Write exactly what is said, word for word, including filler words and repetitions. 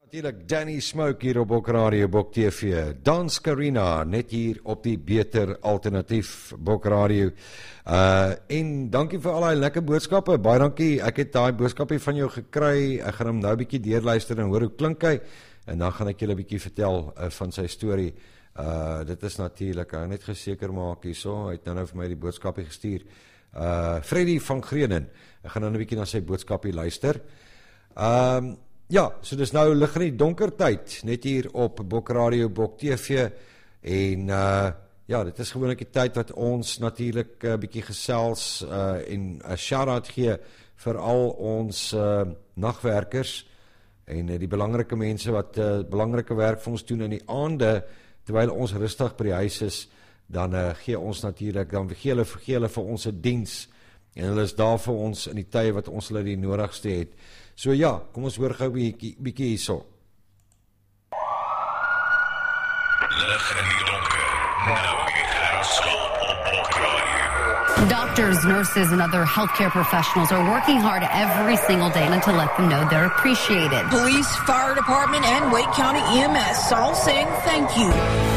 Natuurlijk Danny Smoke hier op Bok Radio, Bok T V. Dans Carina, net hier op die beter alternatief Bok Radio. Uh, en dankie vir al die lekker boodskappe, baie dankie, ek het die boodskappe van jou gekry, ek gaan hom nou 'n bietjie deurluister en hoor hoe klink hy, en dan gaan ek julle 'n bietjie vertel uh, van sy storie. Uh, dit is natuurlijk, ek net geseker maak hierso, hy het nou, nou vir my die boodskappe gestuur. Uh, Freddy van Grenen, ek gaan nou 'n bietjie na sy boodskappe luister. Um, Ja, so dis nou lig in die donker tyd, net hier op Bok Radio, Bok T V, en uh, ja, dit is gewoonlik die tyd wat ons natuurlijk 'n uh, bietjie gesels uh, en 'n shout-out gee vir al ons uh, nagwerkers en uh, die belangrike mense wat uh, belangrike werk vir ons doen in die aande, terwyl ons rustig by die huis is, dan uh, gee ons natuurlijk, dan gee hulle, gee hulle vir ons 'n diens, en hulle is daar vir ons in die tye wat ons hulle die nodigste het. So ja, kom ons hoor gou bietjie bietjie hierso. Lig in die donker, nou weer slaap op Bok Radio. Doctors, nurses, and other healthcare professionals are working hard every single day to let them know they're appreciated. Police, fire department, and Wake County E M S all saying thank you.